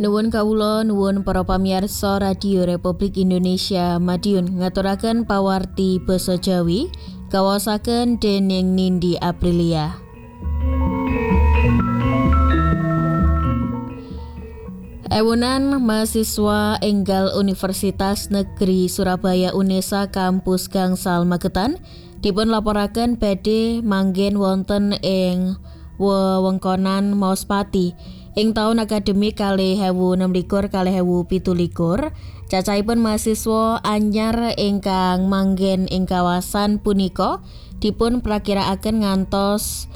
Nuwun kawula, nuwun para pamirsa Radio Republik Indonesia Madiun ngaturaken pawarti basa Jawi kawasaken dening Nindi Aprilia. Ewunan mahasiswa enggal Universitas Negeri Surabaya UNESA Kampus Gangsal Magetan dipun laporaken badhe manggen wonten ing wewengkonan Maospati. Ing taun akademik 2016-2017, cacahipun mahasiswa anyar ingkang manggen ing kawasan punika dipun prakirakaken ngantos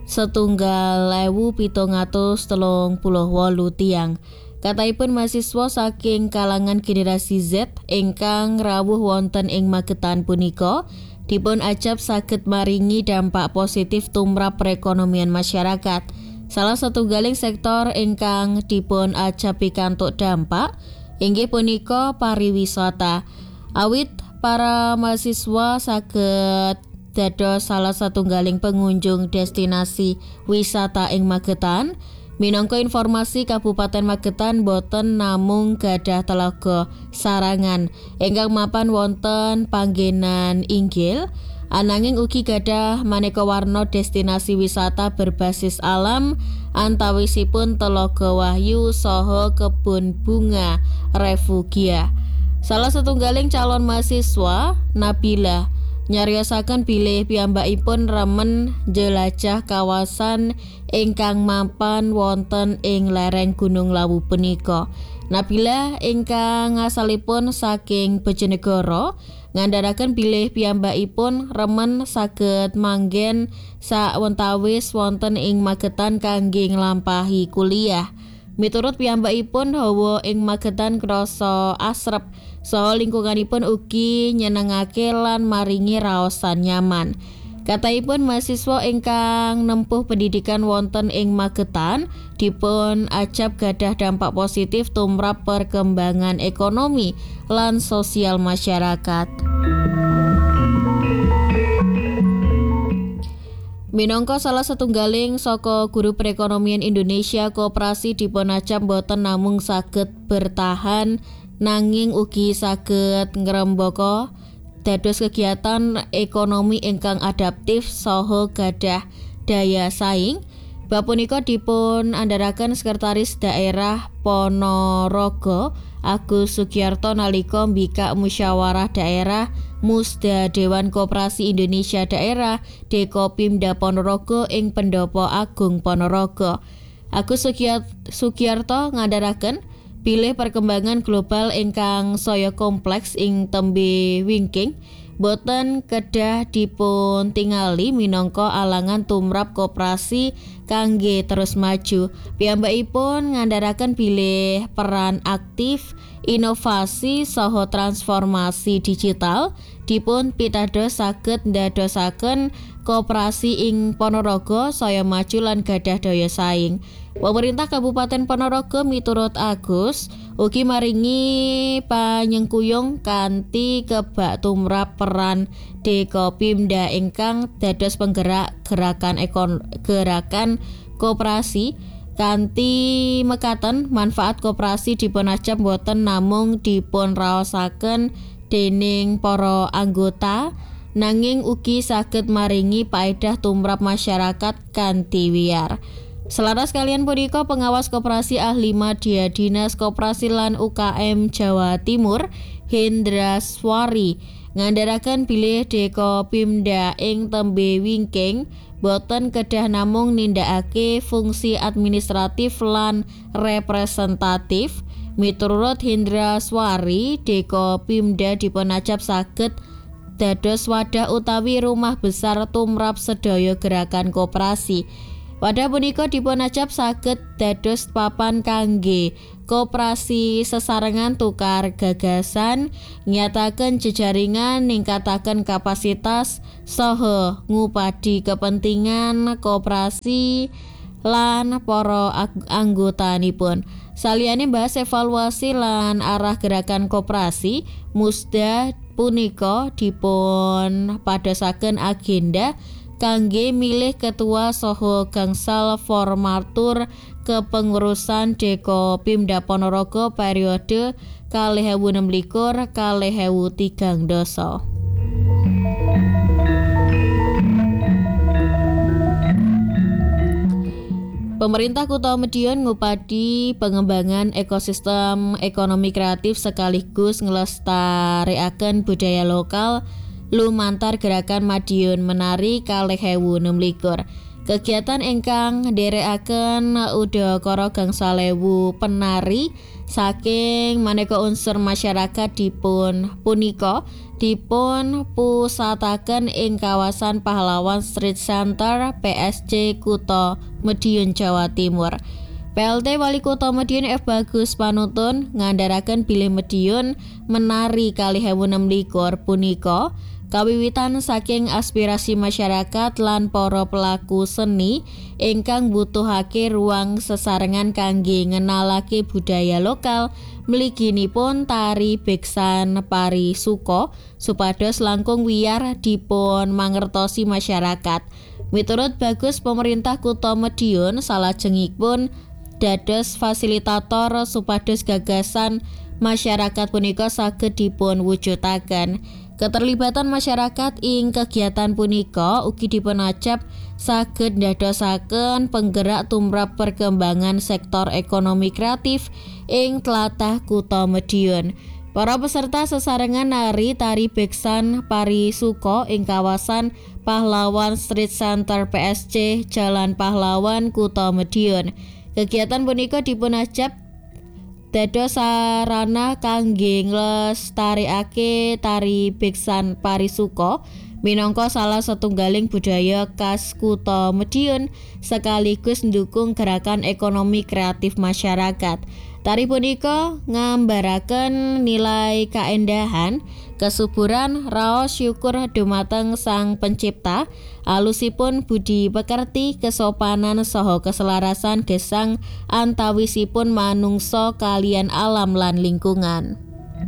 1.738 tiyang. Kathahipun mahasiswa saking kalangan generasi Z ingkang rawuh wonten ing Magetan punika dipun ajab saged maringi dampak positif tumrap perekonomian masyarakat. Salah satunggaling sektor ingkang dipun ajab pikantuk dampak inggih punika pariwisata. Awit para mahasiswa saged dados salah satunggaling pengunjung destinasi wisata ing Magetan. Minangka informasi Kabupaten Magetan boten namung gadah Telaga Sarangan ingkang mapan wonten panggenan inggil, ananging ugi gadah maneka warna destinasi wisata berbasis alam antawisipun Telaga Wahyu saha Kebun Bunga Refugia. Salah satunggaling calon mahasiswa, Nabila, nyariosaken bilih piyambakipun remen jelajah kawasan ingkang mapan wonten ing lereng Gunung Lawu punika. Nabila ingkang asalipun saking Bojonegoro ngandharaken bilih piyambakipun remen saged manggen sawentawis wonten ing Magetan kangge nglampahi kuliah. Miturut piyambakipun hawa ing Magetan krasa asrep saha lingkunganipun ugi nyenengake lan maringi raosan nyaman. Kathahipun mahasiswa ingkang nempuh pendidikan wonten ing Magetan dipun ajab gadah dampak positif tumrap perkembangan ekonomi lan sosial masyarakat. Minangka salah satunggaling saka guru perekonomian Indonesia, koperasi dipun ajab boten namung saged bertahan nanging ugi saged ngrembaka dados kegiatan ekonomi ingkang adaptif saha gadah daya saing. Bab punika dipun andharaken Sekretaris Daerah Ponorogo Agus Sugiarto nalika mbikak musyawarah daerah Musda Dewan Koperasi Indonesia Daerah Dekopimda Ponorogo ing Pendopo Agung Ponorogo. Agus Sugiarto ngandharaken pilih perkembangan global ingkang saya kompleks ing tembe wingking boten kedah dipun tingali minangka alangan tumrap koperasi kangge terus maju. Piyambakipun ngandharaken bilih peran aktif inovasi saha transformasi digital dipun pitados saged ndadosaken koperasi ing Ponorogo saya maju lan gadah daya saing. Pemerintah Kabupaten Ponorogo miturut Agus ugi maringi panyengkuyung kanthi kebak tumrap peran Dekopimda ingkang dados penggerak gerakan koperasi. Kanthi mekaten manfaat koperasi dipun ajab boten namung dipun raosaken dening para anggota nanging ugi saged maringi paedah tumrap masyarakat kanthi wiyar. Selaras kalian punika pengawas koperasi ahli madya Dinas Koperasi lan UKM Jawa Timur Hendra Swari ngandharaken bilih Dekopimda ing tembe wingking boten kedah namung nindakake fungsi administratif lan representatif. Miturut Hendra Swari, Dekopimda dipun ajab saged dados wadah utawi rumah besar tumrap sedaya gerakan koperasi. Wadah punika dipun ajab saged dados papan kangge koperasi sesarengan tukar gagasan, nyataken jejaringan, ningkataken kapasitas saha ngupadi kepentingan koperasi lan para anggotanipun. Saliyane bahas evaluasi lan arah gerakan koperasi, Musda punika dipun padosaken agenda kangge milih ketua saha gangsal formatur kepengurusan Deko Pimda Ponorogo periode 2026-2030. Pemerintah Kutha Medion ngupadi pengembangan ekosistem ekonomi kreatif sekaligus ngelestarikaken budaya lokal lumantar gerakan Madiun Menari 2026. Kegiatan ingkang nderekaken udakara gangsal ewu penari saking maneka unsur masyarakat dipun pusataken ing kawasan Pahlawan Street Center PSC Kutha Medion Jawa Timur. PLT Wali Kutha Medion F. Bagus Panuntun ngandharaken bilih Medion Menari 2026 punika kawiwitan saking aspirasi masyarakat lan para pelaku seni ingkang butuhake ruang sesarengan kangge ngenalake budaya lokal mliginipun tari beksan pari suko supados langkung wiyar dipun mangertosi masyarakat. Miturut Bagus, pemerintah Kutha Medion salajengipun dados fasilitator supados gagasan masyarakat punika saged dipun wujudaken. Keterlibatan masyarakat ing kegiatan punika ugi dipunacap saged ndadosaken penggerak tumrap perkembangan sektor ekonomi kreatif ing tlatah Kutha Medion. Para peserta sesarengan nari tari beksan pari suko ing kawasan Pahlawan Street Center PSC Jalan Pahlawan Kutha Medion. Kegiatan punika dipunacap dados sarana kangge nglestarikake tari beksan parisuko minangka salah setunggaling budaya khas Kutha Medion sekaligus ndukung gerakan ekonomi kreatif masyarakat. Tari punika ngambaraken nilai kaendahan, kesuburan, raos syukur dumateng Sang Pencipta, alusipun budi pekerti, kesopanan saha keselarasan gesang antawisipun manungsa kaliyan alam lan lingkungan.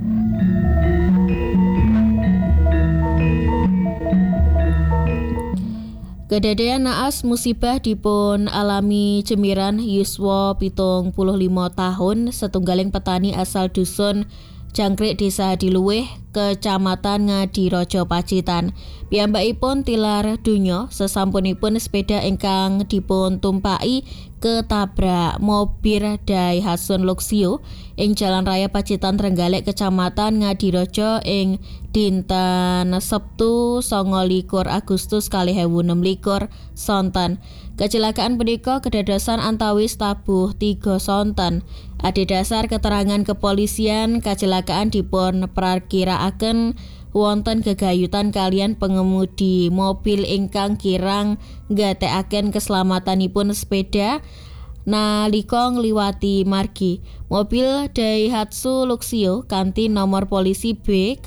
Kedadéan naas musibah dipun alami cemiran yuswa 75 tahun setunggaling petani asal dusun Jangkrik Desa Diluwih Kecamatan Ngadirojo Pacitan. Piyambakipun tilar donya sesampunipun sepeda ingkang dipun tumpaki ketabrak mobil Daihatsu Luxio ing Jalan Raya Pacitan Trenggalek Kecamatan Ngadirojo ing dinten Sabtu 29 Agustus 2026 sonten. Kecelakaan punika kedadosan antawis tabuh 3 sonten. Adhedhasar keterangan kepolisian, kecelakaan dipun prakirakaken wonten gegayutan kalian pengemudi mobil ingkang kirang nggatekaken keselamatanipun sepeda nalika ngliwati margi. Mobil Daihatsu Luxio kanthi nomor polisi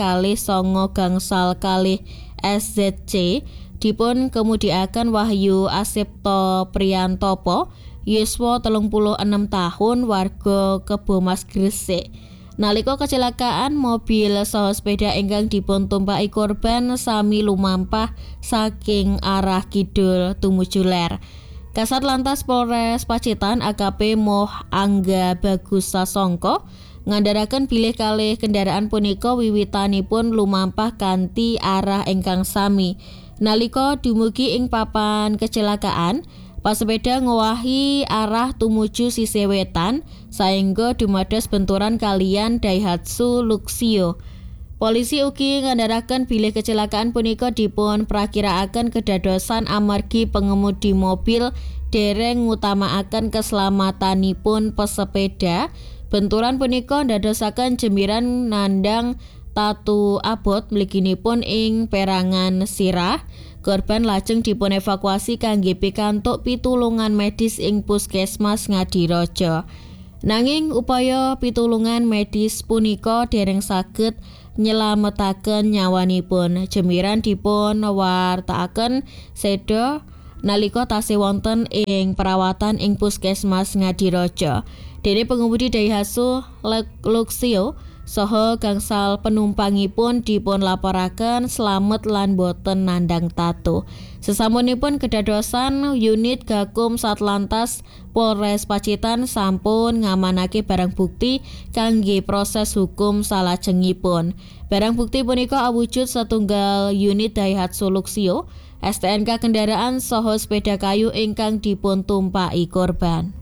B-9 SZC dipun kemudiaken Wahyu Asipto Priyantopo yuswa 36 tahun warga Kebomas Gresik. Nalika kecelakaan mobil saha sepeda ingkang dipun tumpaki korban sami lumampah saking arah kidul tumuju ler. Kasat Lantas Polres Pacitan AKP Moh Angga Bagus Sasongko ngandharaken bilih kalih kendaraan punika wiwitanipun lumampah kanthi arah ingkang sami. Nalika dumugi ing papan kecelakaan, pasepeda ngowahi arah tumuju sisih wetan saengga dumados benturan kaliyan Daihatsu Luxio. Polisi ugi ngandharaken bilih kecelakaan punika dipun prakirakaken kedadosan amargi pengemudi mobil dereng ngutamakaken keselamatanipun pesepeda. Benturan punika ndadosaken jemiran nandhang tatu abot mliginipun ing perangan sirah. Korban lajeng dipun evakuasi kangge pikantuk pitulungan medis ing Puskesmas Ngadirojo. Nanging upaya pitulungan medis punika dereng saged nyelametaken nyawanipun. Jemiran dipun wartakaken seda nalika tasih wonten ing perawatan ing Puskesmas Ngadirojo. Dene pengemudi Daihatsu Luxio saha gangsal penumpangipun dipun laporaken slamet lan boten nandhang tatu. Sesampunipun kedadosan unit Gakum Satlantas Polres Pacitan sampun ngamanake barang bukti kangge proses hukum salajengipun. Barang bukti punika awujud setunggal unit Daihatsu Luxio, STNK kendaraan saha sepeda kayu ingkang dipun tumpaki korban.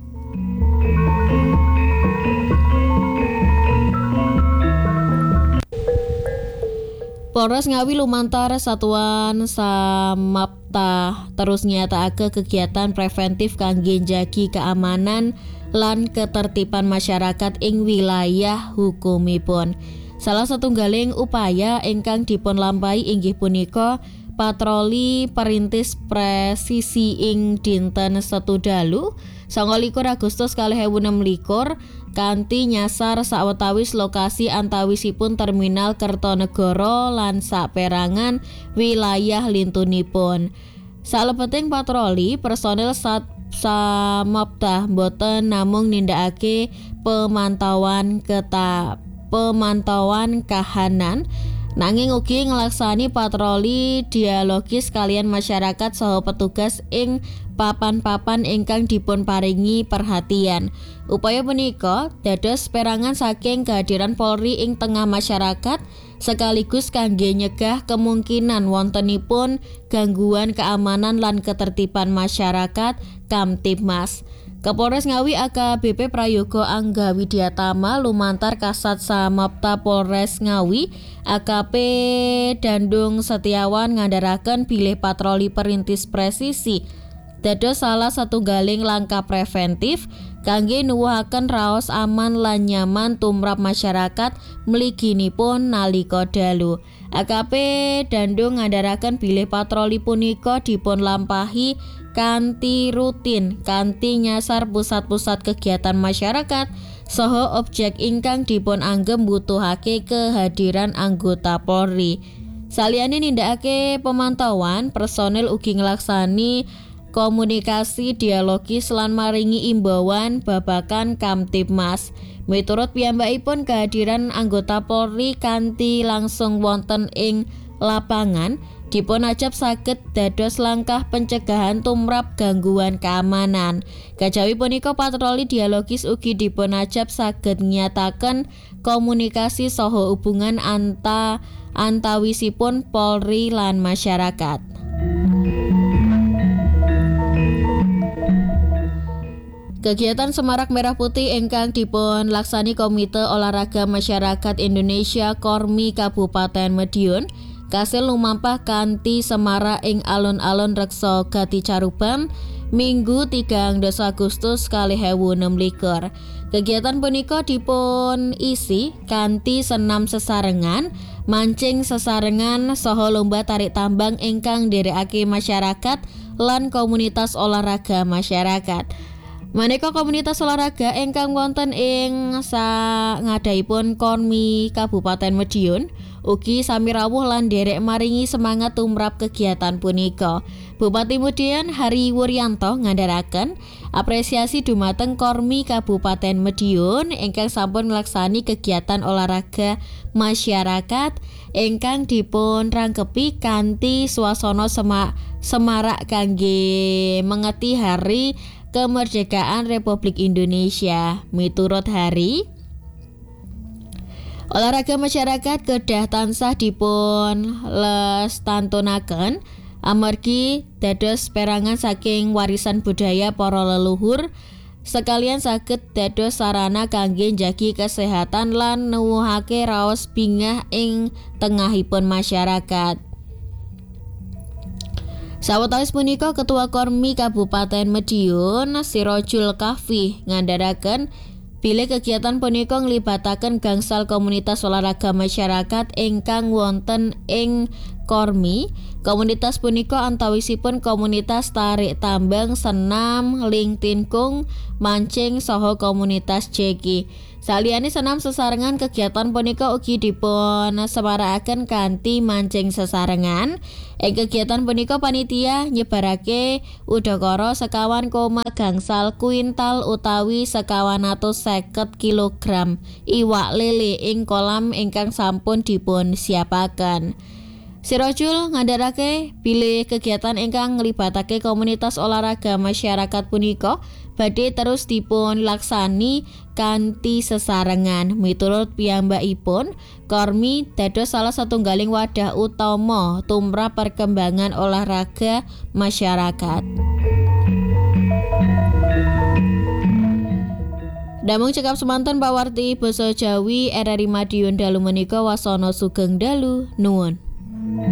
Polres Ngawi lumantar Satuan Samapta terus nyatakake kegiatan preventif kangge njagi keamanan lan ketertiban masyarakat ing wilayah hukumipun. Salah satunggaling upaya ingkang dipun lampahi inggih punika patroli perintis presisi ing dinten Setu dalu 29 Agustus 2026 kanthi nyasar sawetawis lokasi antawisipun Terminal Kertonegoro lan saperangan wilayah lintunipun. Salebeting patroli, personel Samapta boten namung nindakake pemantauan kahanan, nanging ugi nglaksani patroli dialogis kalian masyarakat saha petugas ing papan-papan ingkang dipun paringi perhatian. Upaya punika dados perangan saking kehadiran Polri ing tengah masyarakat sekaligus kangge nyegah kemungkinan wontenipun gangguan keamanan lan ketertiban masyarakat Kamtibmas. Kapolres Ngawi AKBP Prayogo Angga Widyatama lumantar Kasat Samapta Polres Ngawi AKP Dandung Setiawan ngandharaken bilih patroli perintis presisi dados salah satunggaling langkah preventif kangge nuwuhaken raos aman lan nyaman tumrap masyarakat mliginipun nalika dalu. AKP Dandung ngandharaken bilih patroli punika dipun lampahi kanthi rutin kanthi nyasar pusat-pusat kegiatan masyarakat saha objek ingkang dipun anggep mbutuhake kehadiran anggota Polri. Saliyane nindakake pemantauan, personel ugi nglaksani komunikasi dialogis lan maringi imbauan babagan Kamtibmas. Miturut piyambakipun kehadiran anggota Polri kanthi langsung wonten ing lapangan dipun ajab saged dados langkah pencegahan tumrap gangguan keamanan. Kajawi punika patroli dialogis ugi dipun ajab saged nyataken komunikasi saha hubungan antawisipun Polri lan masyarakat. Kegiatan Semarak Merah Putih ingkang dipun laksani Komite Olahraga Masyarakat Indonesia Kormi Kabupaten Madiun kasil lumampah kanthi semarak ing alun-alun Rekso Gati Caruban Minggu 3 Agustus 2026. Kegiatan punika dipun isi kanthi senam sesarengan, mancing sesarengan saha lomba tarik tambang ingkang ndherekake masyarakat lan komunitas olahraga masyarakat. Maneka komunitas olahraga ingkang wonten ing sangadaipun Kormi Kabupaten Madiun ugi sami rawuh lan nderek maringi semangat tumrap kegiatan punika. Bupati Madiun Hari Wuryanto ngandharaken apresiasi dumateng Kormi Kabupaten Madiun ingkang sampun nglaksanani kegiatan olahraga masyarakat ingkang dipun rangkepi kanthi swasana semarak kangge mengeti Hari Kemerdekaan Republik Indonesia. Miturut Hari, olahraga masyarakat kedah tansah dipun lestantunaken amargi dados perangan saking warisan budaya para leluhur sekalian saged dados sarana kangge njagi kesehatan lan nuwuhake raos bingah ing tengahipun masyarakat. Sawetawis punika Ketua Kormi Kabupaten Madiun Sirojul Kahfi ngandharaken bilih kegiatan punika nglibataken gangsal komunitas olahraga masyarakat ingkang wonten ing Kormi. Komunitas punika antawisipun komunitas tarik tambang, senam, lingtingkung, mancing saha komunitas jeki. Saliyane senam sesarengan kegiatan punika ugi dipun semarakaken kanthi mancing sesarengan. Ing kegiatan punika panitia nyebarake udakara 1 gangsal kuintal utawi 150 kilogram iwak lele ing kolam ingkang sampun dipun siapaken. Sirojul ngandharake bilih kegiatan ingkang nglibatake komunitas olahraga masyarakat punika badhe terus dipun laksani kanthi sesarengan. Miturut piyambakipun, Kormi dados salah satunggaling wadah utama tumrap perkembangan olahraga masyarakat. Damung cekap semanten pawarti basa Jawi RRI Madiun dalu menika wasana sugeng dalu nuwun.